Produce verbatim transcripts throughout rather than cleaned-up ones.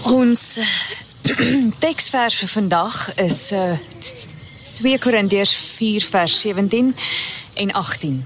Ons teksvers vir vandag is uh, twee Korintiërs vier vers sewentien en agttien.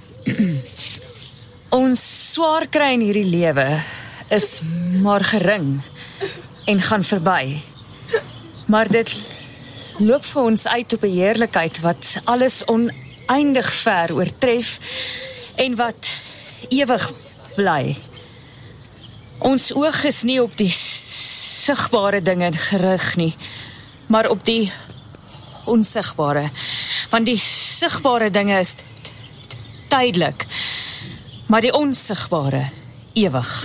Ons swaar kry in hierdie lewe is maar gering en gaan verby. Maar dit loop vir ons uit op 'n heerlikheid wat alles oneindig ver oortref en wat ewig bly. Ons oog is nie op die sigbare dinge gerig nie, maar op die onsigbare. Want die sigbare dinge is tydelik, maar die onsigbare ewig.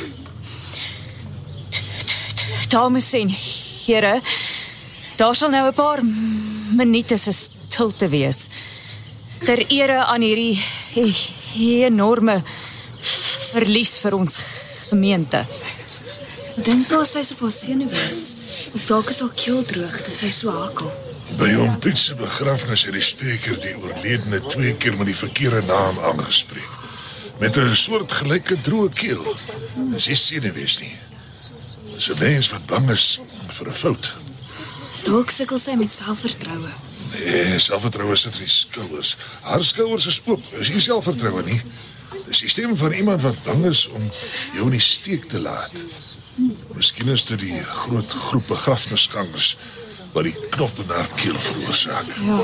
Dames en here, daar sal nou 'n paar minute se stilte wees ter ere aan hierdie hierdie enorme verlies vir ons gemeente. Dink maar sy is op haar senuwees, of dalk is haar keel droog dat sy so hakel. By hom Piet se begrafnis het die spreker die oorledene twee keer met die verkeerde naam aangespreek. Met 'n soort gelyke droë keel. Dis nie senuwees nie. Dis 'n mens wat bang is vir 'n fout. Dalk sukkel sy met selfvertroue. Nee, selfvertroue sit in die skouers. Haar skouers is oop, is nie selfvertroue nie. Dis die stem van iemand wat bang is om jou in die steek te laat. Miskien is dit die groot groep begrafnisgangers wat die knop in haar keel veroorsaak. Ja.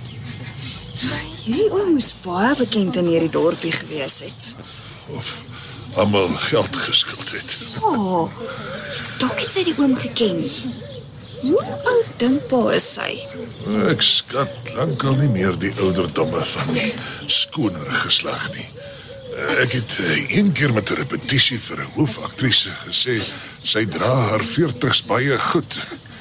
Hierdie oom moes baie bekend in hierdie dorpie gewees het. Of almal geld geskuld het. Oh, dalk het sy die oom geken. Hoe oud dink pa is sy? Ek skat lankal nie meer die ouderdomme van die skoner geslag nie. Ek het een keer met 'n repetisie vir 'n hoofaktrise gesê, sy dra haar veertigs baie goed.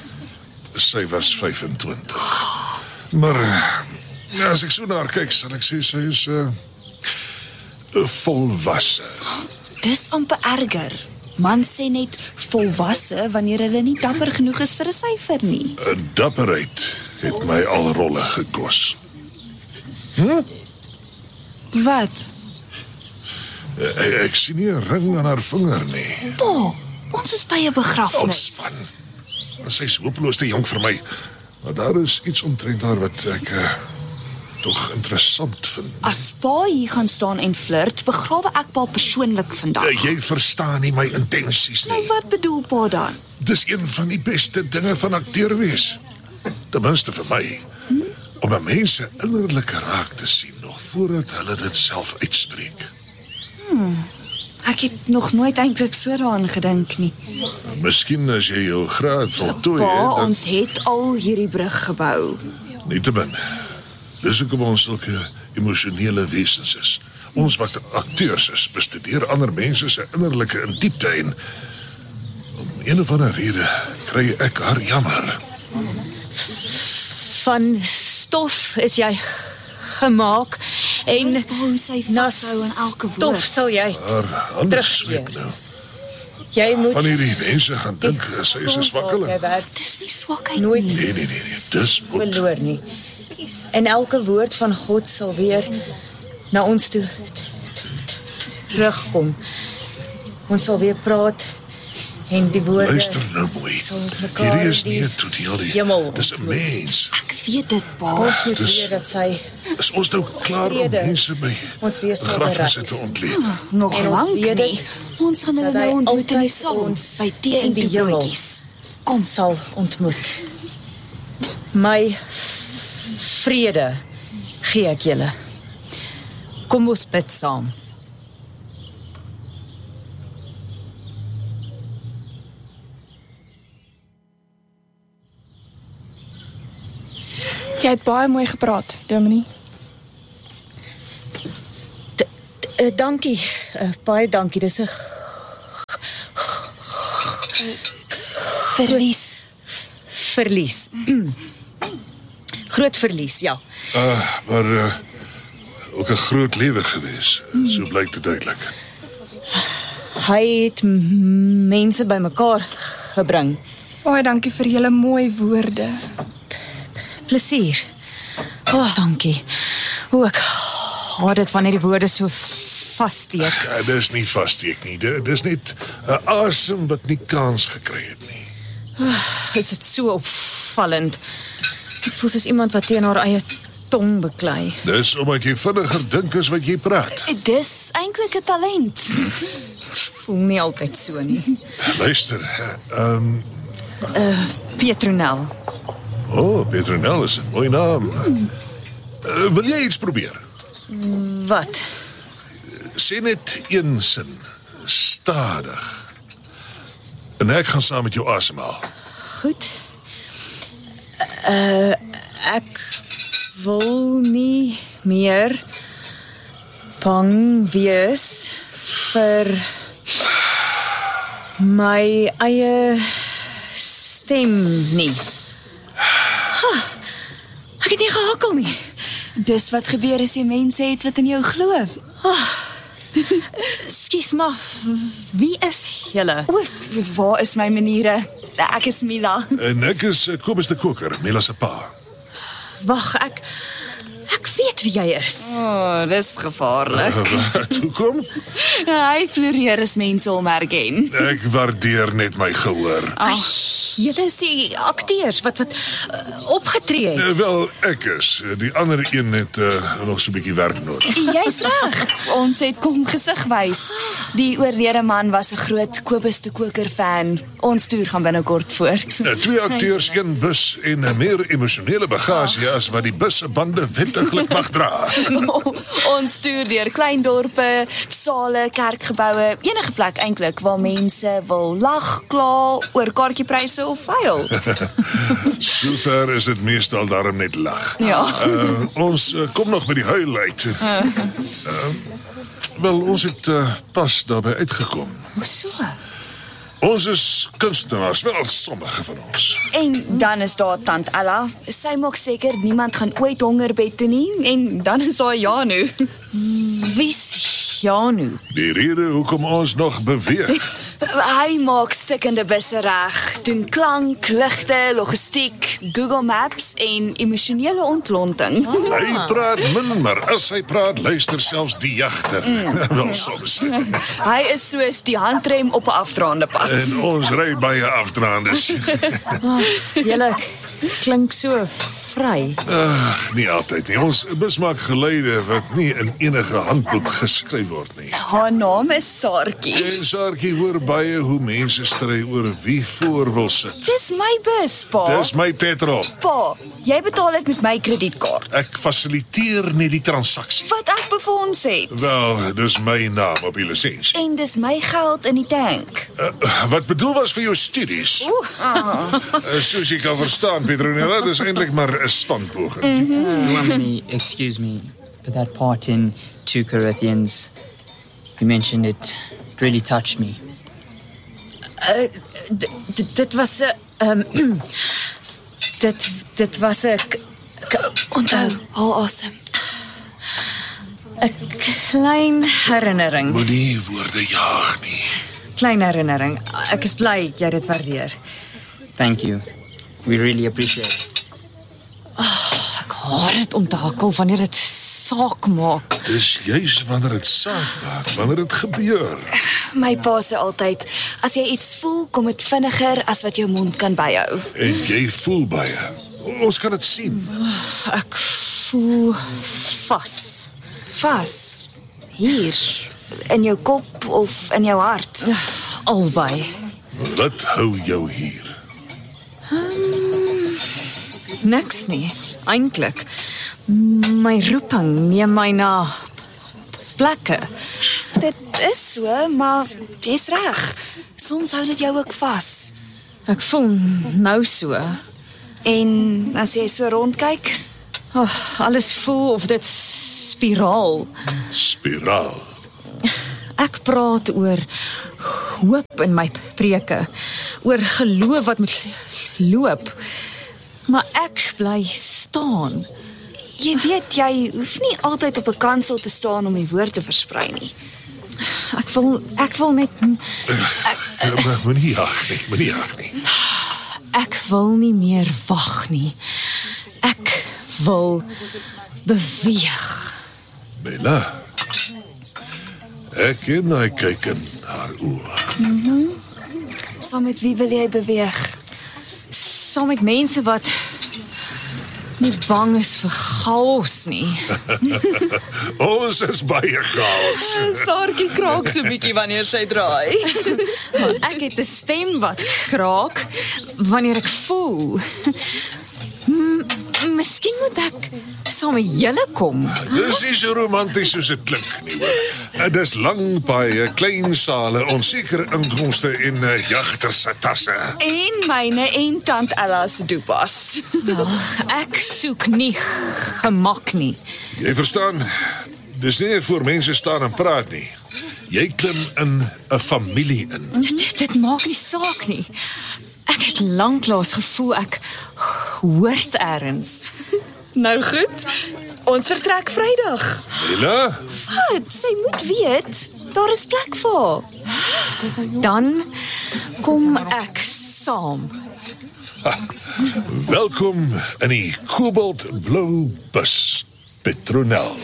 Sy was vyf en twintig. Maar as ek so na haar kyk, sal ek sê sy is uh, volwasse. Dis amper erger. Man sê net volwasse wanneer hulle nie dapper genoeg is vir 'n syfer nie. Dapperheid het my al rolle gekos. Hm? Wat? Ek, ek sien nie 'n ring aan haar vinger nie. Pa, ons is by 'n begrafnis. Ontspan. Sy is hopeloos te jonk vir my. Maar daar is iets omtrent haar wat ek uh, tog interessant vind. As pa hier gaan staan en flirt, begrawe ek pa persoonlik vandag. Uh, jy verstaan nie my intensies nie. Nou wat bedoel pa dan? Dis een van die beste dinge van akteur wees. Ten minste vir my. Hmm? Om 'n mens se innerlike raak te sien nog voordat hulle dit self uitspreek. Hmm. Ek het nog nooit eintlik so daaraan gedink nie. Miskien as jy jou graad voltooi Pa, het, dan... ons het al hierdie brug gebou. Nietemin. Dis hoekom ons sulke emosionele wesens is. Ons wat akteurs is, bestudeer ander mense se innerlike in diepte en om een of ander rede kry ek haar jammer. Van stof is jy gemaak en hoe sy vashou aan elke woord. Stof sal jy Haar hande sweep nou. Jy moet Van hierdie mense gaan dink sy is 'n swakkeling. Dis nie swakheid nooit nie. Nee, nee, nee, nee, dis moet. verloor nie. En elke woord van God sal weer na ons toe terugkom. Ons sal weer praat en die woorde Luister nou mooi. sal ons mekaar Hierdie is nie die 'n toedeelie. hemel Dis 'n mens. Ek weet dit, pa. Ons moet dis- weet dat sy Is ons nou klaar om Vrede. mense by ons weer sal begrafnisse bereik. te ontleed? Nog En ons lank weet nie. dit, Ons gaan hulle dat hy nou ontmoet in die altyd saal, ons by tee en in die hemel toebroodjies. Kom sal ontmoet. My vrede gee ek julle. Kom ons bid saam. Jy het baie mooi gepraat, Dominee. Uh, dankie, uh, baie dankie. Dis 'n Verlies. verlies. Groot verlies, ja. Uh, maar uh, ook 'n groot lewe gewees, so blyk dit duidelik. Hy het m- mense bymekaar gebring. Baie dankie vir julle mooi woorde. Plesier. Oh, dankie. O, ek haat dit wanneer die woorde so vassteek. Ja, dis nie vassteek nie. Dit dis net 'n asem wat nie kans gekry het nie. Is dit so opvallend? Ek voel soos iemand wat teen haar eie tong beklei. Dis omdat jy vinniger dink as wat jy praat. Dis eintlik 'n talent. Voel nie altyd so nie. Luister, ehm um, Petronel. oh, Petronel is 'n mooi naam. Uh, wil jy iets probeer? Wat? Sê net een sin, stadig. En ek gaan saam met jou asemhaal. Goed. Uh, ek wil nie meer bang wees vir my eie stem nie. Ha, ek het nie gehakel nie. Dis wat gebeur as jy mense het wat in jou glo. Skus maar, wie is julle? O, waar is my maniere? Ek is Mila. En ek is uh, Kobus de Koker, Mila se pa. Wag, ek ek weet wie jy is. O, oh, dis gevaarlik. Wat, hoekom? Hy floreer as mense hom herken. Ek waardeer net my gehoor. Ag, julle is die akteurs wat wat uh, opgetree het. Uh, wel, ek is. Die ander een het uh, nog so 'n bietjie werk nodig. Jy's reg. Ons het kom gesig wys. Die oorlede man was 'n groot Kobus de Koker fan. Ons toer gaan binnekort voort. Uh, twee akteurs, een bus en 'n meer emosionele bagasie as wat die bus se bande wettiglik mag dra. Ons toer deur klein dorpe, sale, kerkgeboue, enige plek eintlik waar mense wil lag, kla oor kaartjiepryse of huil. Sover is dit meestal daarom net lag. Ja. Uh, ons uh, kom nog by die huil uit. Uh, wel, ons het uh, pas daarby uitgekom. So. Ons is kunstenaars, wel sommige van ons. En dan is daar tant Ella. Sy maak seker niemand gaan ooit hongerbed toe nie. En dan is daar Janu. Wie's Janu? Die rede hoekom ons nog beweeg. Hy maak stikkende busse reg, doen klank, ligte, logistiek, Google Maps en emosionele ontlonting. Hy praat min, maar as hy praat, luister selfs die jagter. Mm. Wel soms. Hy is soos die handrem op 'n afdraande pad. En ons ry baie afdraandes. Julle klink so vry. Ag, nie altyd nie. Ons bus maak geleide wat nie in enige handboek geskryf word nie. Haar naam is Saartjie. En Saartjie hoor baie hoe mense stry oor wie voor wil sit. Dis my bus, pa. Dis my petrol. Pa, jy betaal dit met my kredietkaart. Ek fasiliteer net die transaksie. Wat ek befonds het. Wel, dis my naam op die lisensie. En dis my geld in die tank. Uh, wat bedoel was vir jou studies? Uh, soos jy kan verstaan, Petronella, dis eintlik maar 'n spanpoging. Mm-hmm. Domini, excuse me, but that part in two Corinthians, you mentioned it, it really touched me. Uh, d- d- dit was 'n um, dit dit was 'n Onthou, haal asem. 'n klein herinnering. Moenie woorde jaag nie. Klein herinnering. Ek is bly jy dit waardeer. Thank you. We really appreciate it. Ek haat dit om te hakkel wanneer dit saak maak. Dis juis wanneer dit saak maak, wanneer dit gebeur. My pa sê altyd, as jy iets voel, kom dit vinniger as wat jou mond kan byhou. En jy voel baie. Ons kan dit sien. Ek voel vas. Vas. Hier. In jou kop of in jou hart. Albei. Wat hou jou hier? Niks nie, eintlik. My roeping neem my na plekke. Dit is so, maar jy's reg. Soms hou dit jou ook vas. Ek voel nou so. En as jy so rondkyk, Oh, alles voel of dit spiraal. Spiraal. Ek praat oor hoop in my preke, oor geloof wat moet loop. Maar ek bly staan. jy weet jy hoef nie altyd op 'n kansel te staan om die woord te versprei nie. Ek wil ek wil net Uh, moenie jaag nie, moenie jaag nie. ek wil nie meer wag nie. Ek wil beweeg. Bella. Ek ken hy kyk in haar oë. Saam met wie wil jy beweeg? saam met mense wat nie bang is vir chaos nie. Ons is baie chaos. Saartjie kraak so bietjie wanneer sy draai. Maar ek het 'n stem wat kraak wanneer ek voel. M Miskien moet ek saam met julle kom. Dis nie so romanties soos dit klink nie, hoor. Dit is lang paaie, klein sale, onsekere inkomste en uh, jagters se tasse. En myne en tant Ella se doepas. Wel, ek soek nie gemak nie. Jy verstaan, dis nie net voor mense staan en praat nie. Jy klim in 'n familie in. Dit, dit maak nie saak nie. Ek het lanklaas gevoel ek hoort ergens. Nou goed, ons vertrek Vrydag. Ella, Wat? Sy moet weet, daar is plek vir haar. Dan kom ek saam. welkom in die kobaltblou bus Petronel.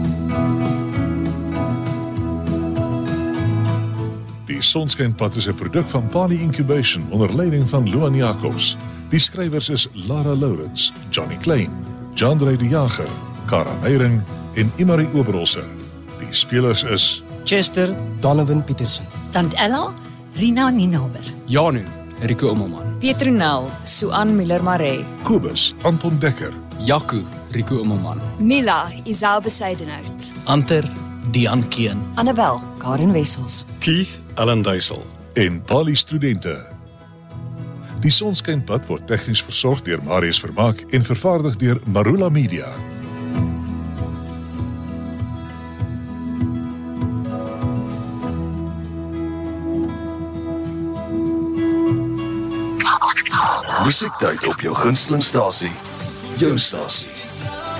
Die Sonskynpad is 'n produk van Pali Incubation onder leiding van Luan Jacobs. Die skrywers is Lara Lourens, Johnny Klein, Jandre de Jager, Kara Meyring en Imari Oberholzer. Die spelers is Chester Donovan Peterson. Tant Ella, Rina Ninaber. Janu, Rico Immelman. Petronel, Suan Miller-Maree. Kobus, Anton Dekker, Jaco, Rico Immelman. Mila, Isel Besuidenhout. Anter Dian Keen. Annabel, Karen Wessels. Keith Allen Duisel. en Pali studente. Die Sonskynpad word tegnies versorg deur Marius Vermaak en vervaardig deur Marula Media. Musiektyd op jou gunstelingstasie. Jou stasie.